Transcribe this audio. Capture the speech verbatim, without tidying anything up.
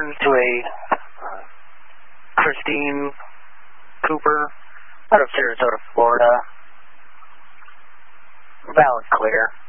turn to a Christine Cooper out of Sarasota, Florida. Valid clear.